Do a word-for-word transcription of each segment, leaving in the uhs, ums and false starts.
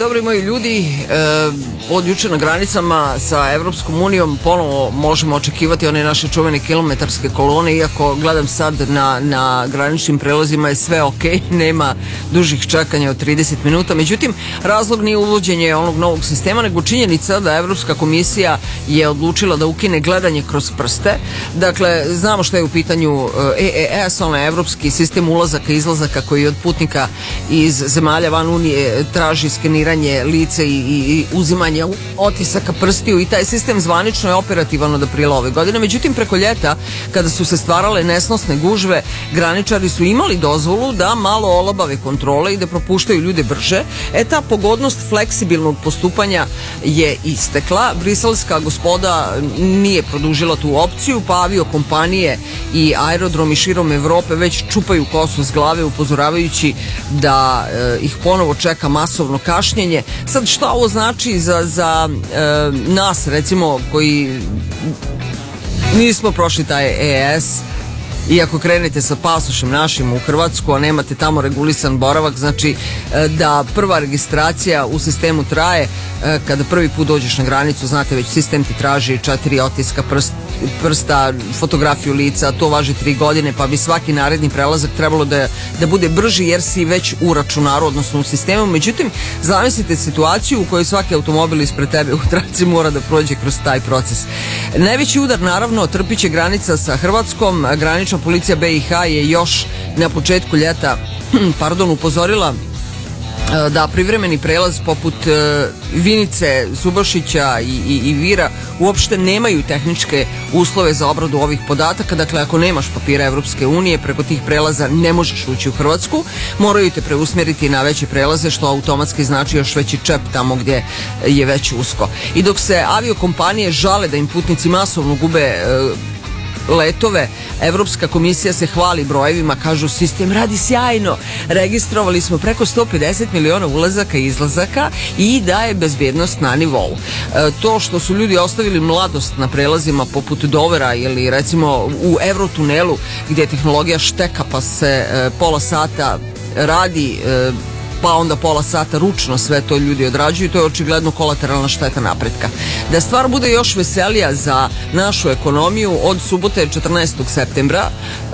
dobri moji ljudi, e, od juče na granicama sa Evropskom unijom ponovo možemo očekivati one naše čuvene kilometarske kolone, iako gledam sad na, na graničnim prelazima je sve ok, nema dužih čekanja od trideset minuta. Međutim, razlog nije uvođenje onog novog sistema, nego činjenica da Evropska komisija je odlučila da ukine gledanje kroz prste. Dakle, znamo što je u pitanju E E S, onaj evropski sistem ulazaka i izlazaka koji od putnika iz zemalja van Unije traži skeniranje lica i, i uzimanje otisaka prstiju, i taj sistem zvanično je operativan od aprila ove godine. Međutim, preko ljeta, kada su se stvarale nesnosne gužve, graničari su imali dozvolu da malo olabave kontrole i da propuštaju ljude brže. E, ta pogodnost fleksibilnog postupanja je istekla. Briselska gospoda nije produžila tu opciju, pa aviokompanije i aerodromi širom Evrope već čupaju kosu s glave, upozoravajući da e, ih ponovo čeka masovno kašnjenje. Sad, šta ovo znači za, za e, nas, recimo, koji nismo prošli taj E E S? I ako krenete sa pasošem našim u Hrvatsku, a nemate tamo regulisan boravak, znači da prva registracija u sistemu traje kada prvi put dođeš na granicu, znate već sistem ti traži četiri otiska prst, prsta, fotografiju lica, to važi tri godine, pa bi svaki naredni prelazak trebalo da, da bude brži jer si već u računaru, odnosno u sistemu. Međutim, zamislite situaciju u kojoj svaki automobil ispred tebe u traci mora da prođe kroz taj proces. Najveći udar, naravno, trpit će granica sa Hrvatskom. Granična policija B i H je još na početku ljeta pardon, upozorila da privremeni prelaz poput Vinice, Subošića i, i, i Vira uopšte nemaju tehničke uslove za obradu ovih podataka. Dakle, ako nemaš papira Evropske unije, preko tih prelaza ne možeš ući u Hrvatsku, moraju te preusmjeriti na veće prelaze, što automatski znači još veći čep tamo gdje je već usko. I dok se aviokompanije žale da im putnici masovno gube e, letove, Evropska komisija se hvali brojevima, kažu sistem radi sjajno, registrovali smo preko sto pedeset miliona ulazaka i izlazaka i da je bezbjednost na nivou. E, to što su ljudi ostavili mladost na prelazima poput Dovera ili recimo u Eurotunelu gdje tehnologija šteka pa se e, pola sata radi, e, pa onda pola sata ručno sve to ljudi odrađuju, to je očigledno kolateralna šteta napretka. Da stvar bude još veselija za našu ekonomiju, od subote četrnaestog septembra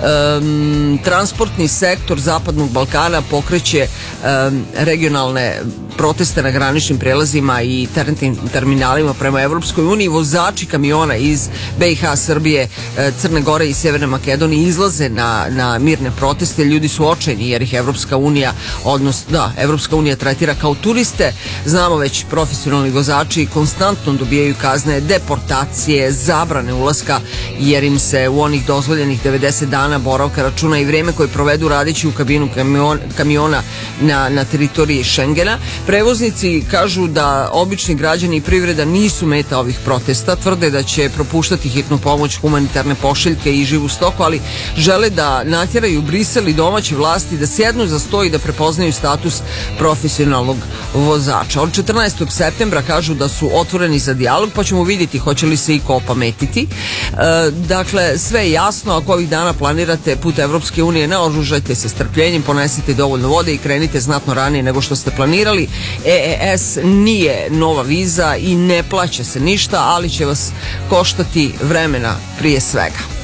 um, transportni sektor Zapadnog Balkana pokreće um, regionalne proteste na graničnim prelazima i terminalima prema Evropskoj uniji. Vozači kamiona iz B i H, Srbije, Crne Gore i Severne Makedonije izlaze na, na mirne proteste. Ljudi su očajni jer ih Evropska unija, odnosno da, Evropska unija tretira kao turiste. Znamo već, profesionalni vozači konstantno dobijaju kazne, deportacije, zabrane ulaska, jer im se u onih dozvoljenih devedeset dana boravka računa i vrijeme koje provedu radeći u kabinu kamion, kamiona na, na teritoriji Šengena. Prevoznici kažu da obični građani i privreda nisu meta ovih protesta, tvrde da će propuštati hitnu pomoć, humanitarne pošiljke i živu stoku, ali žele da natjeraju Brisel i domaće vlasti da sjednu za sto i da prepoznaju status profesionalnog vozača. Od četrnaestog septembra kažu da su otvoreni za dijalog, pa ćemo vidjeti hoće li se i ko opametiti. E, dakle, sve je jasno. Ako ovih dana planirate put Evropske unije, naoružajte se strpljenjem, ponesite dovoljno vode i krenite znatno ranije nego što ste planirali. E E S nije nova viza i ne plaća se ništa, ali će vas koštati vremena prije svega.